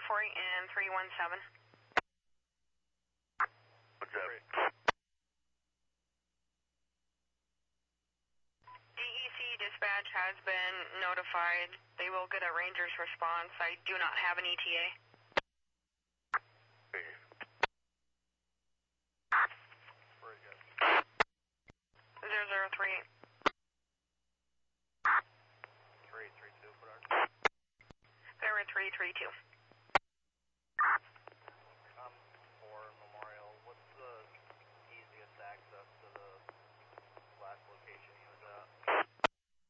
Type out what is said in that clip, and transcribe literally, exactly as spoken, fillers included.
four eight and three one seven. What's up? D E C dispatch has been notified. They will get a ranger's response. I do not have an E T A. Zero zero three eight. Three three two. There were three three two.